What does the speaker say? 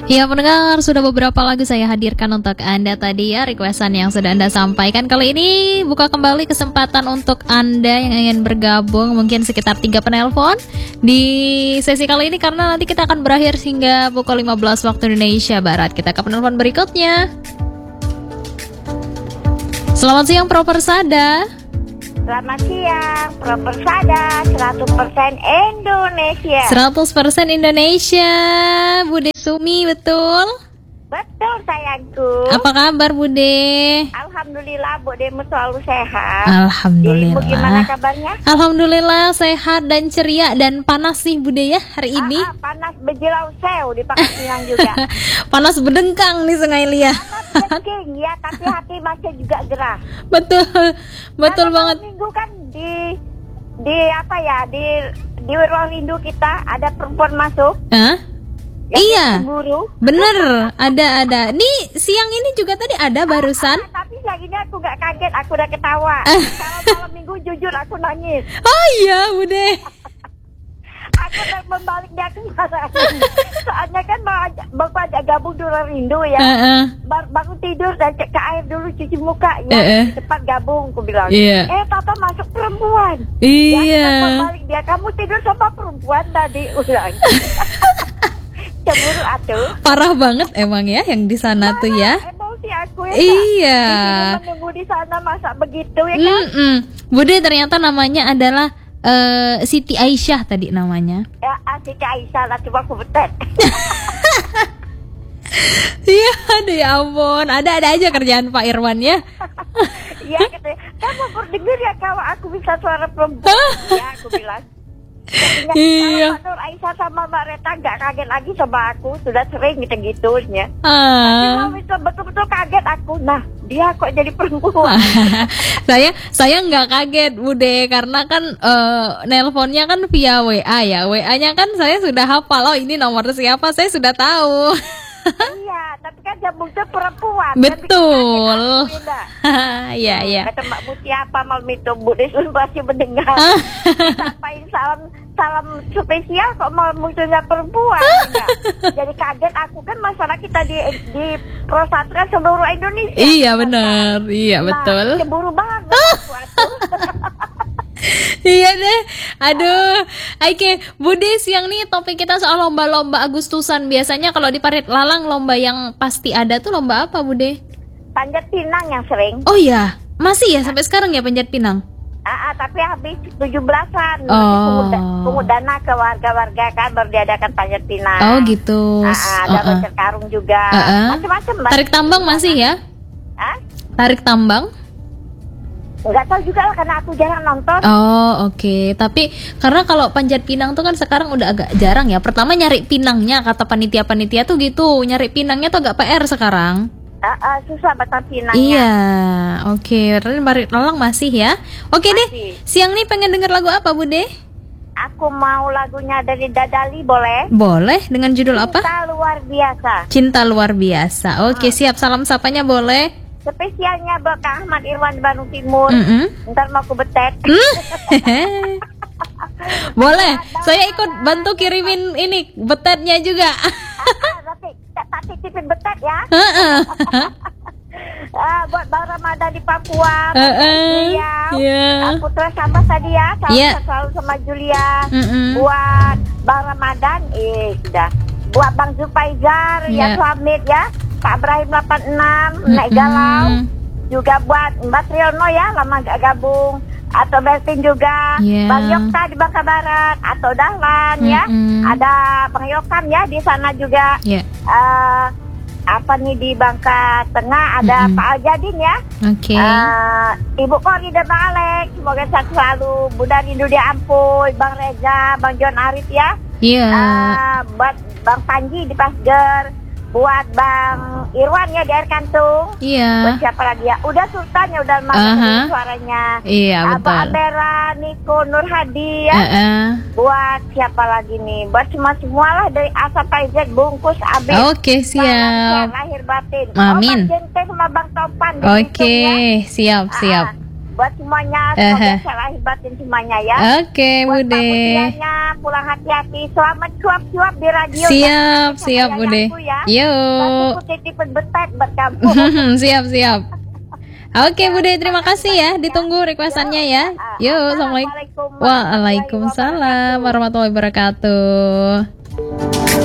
Ya pendengar, sudah beberapa lagu saya hadirkan untuk Anda tadi ya, requestan yang sudah Anda sampaikan. Kali ini buka kembali kesempatan untuk Anda yang ingin bergabung, mungkin sekitar 3 penelpon di sesi kali ini, karena nanti kita akan berakhir hingga pukul 15 waktu Indonesia Barat. Kita ke penelpon berikutnya. Selamat siang Pro Persada. Selamat siang, Pro Persada 100% Indonesia. 100% Indonesia. Bude Sumi, betul? Betul sayangku. Apa kabar Bude? Alhamdulillah Budemu selalu sehat. Alhamdulillah. Ibu gimana kabarnya? Alhamdulillah sehat dan ceria dan panas sih Bude ya hari ini. Panas bejilau sew di Pangasinan juga. Panas bedengkang nih Sungai Lia. Panas bedengking ya, tapi hati masih juga gerah. Betul banget. Minggu kan di apa ya, di ruang rindu kita ada perempuan masuk. Hah? Iya, bener, ada. Nih siang ini juga tadi ada barusan. Tapi siang ini aku gak kaget, aku udah ketawa. Kalau malam minggu jujur aku nangis. Oh iya, Bude. Aku udah membalik dia ke sana. Soalnya kan baru ajak gabung di ruang rindu ya. Bangun tidur dan cek ke air dulu cuci muka ya. Cepat gabung, aku bilang. Papa masuk perempuan. Iya. Aku membalik dia, kamu tidur sama perempuan tadi, ulang. Cemburu atuh. Parah banget emang ya yang di sana tuh ya. Emosi aku ya. Iya. Menunggu di sana masa begitu ya kan? Bude ternyata namanya adalah Siti Aisyah tadi namanya. Ya, Siti Aisyah lah, coba aku betet. Iya, aduh ya ampun. Ada aja kerjaan Pak Irwan ya. Iya katanya, kamu berdengar ya kalau aku bisa suara perempuan. Ya aku bilang. Iya. Kalau Nur Aisyah sama Mbak Reta gak kaget lagi sama aku, sudah sering gitu-gitunya. Tapi itu betul-betul kaget aku. Nah, dia kok jadi perempuan. Saya nggak kaget Bude, karena kan nelponnya kan via WA ya. WA-nya kan saya sudah hafal. Oh ini nomor siapa, saya sudah tahu. Iya, tapi kan jambungnya perempuan. Betul. Iya. Kata Mbak Muti apa malam itu, Bude pasti mendengar. Sampaikan salam spesial kok mau munculnya perempuan. Jadi kaget aku, kan masalah kita di Prosatra seluruh Indonesia. Iya benar, iya betul. Cemburu banget aku. Iya deh, aduh. Oke, Bude, siang nih topik kita soal lomba-lomba Agustusan. Biasanya kalau di Parit Lalang lomba yang pasti ada tuh lomba apa Bude? Panjat pinang yang sering. Oh iya, masih ya sampai sekarang ya panjat pinang? Tapi habis 17-an pungut dana ke warga-warga kan baru diadakan panjat pinang. Oh gitu. Ada loncat karung juga. Macam-macam. Tarik tambang masih ya? Tarik tambang? Nggak tahu juga lah karena aku jarang nonton. Oh oke. Tapi karena kalau panjat pinang tuh kan sekarang udah agak jarang ya. Pertama nyari pinangnya, kata panitia-panitia tuh gitu. Nyari pinangnya tuh agak PR sekarang. Susah batang pinangnya. Iya, oke. Berarti Parit Lalang masih ya. Oke masih. Deh, siang nih pengen denger lagu apa Bude? Aku mau lagunya dari Dadali, boleh? Boleh, dengan judul apa? Cinta Luar Biasa. Cinta Luar Biasa. Oke, siap. Salam sapanya boleh? Spesialnya buat Kak Ahmad Irwan di Bandung Timur. Ntar mau aku betet. Boleh, saya ikut bantu kirimin ini betetnya juga. Tak titipin betet ya. Buat Bang Ramadan di Papua, Julia, Putra sama Sadia, selalu sama Julia. Buat Bang Ramadan, sudah. Buat Bang Zupaizar, ya Suamid ya, Pak Ibrahim 86, Naik Galau. Juga buat Mbak Triono ya, lama gak gabung. Atau Bertin juga, Bang Yokta di Bangka Barat, atau Dahlan ya, ada Bang Yokam ya di sana juga. Apa nih di Bangka Tengah ada Pak Aljadin ya. Ibu Kori dan Bang Alex, semoga sehat selalu. Bunda Rindu di Ampuy, Bang Reza, Bang John Arif ya. Buat Bang Panji di Pasger, buat Bang Irwan ya di Air Kantung. Buat siapa lagi ya? Udah Sultan ya, udah masuk suaranya. Betul. Abah Ambera, Niko, Nur Hadi ya. Buat siapa lagi nih? Buat semua lah dari A sampai Z, bungkus abis. Oke, siap. Lahir batin. Amin. Bang Jente sama Bang Topan. Oke, siap. buat semuanya, semoga saya lahir batin semuanya ya. Oke, Bude. Pulang hati-hati. Selamat cuap-cuap di radio. Siap, Bude. Yo. Aku titipin betet buat kamu. Siap. Oke, Bude, terima kasih ya. Ditunggu requestannya ya. Yo, assalamualaikum. Waalaikumsalam warahmatullahi wabarakatuh.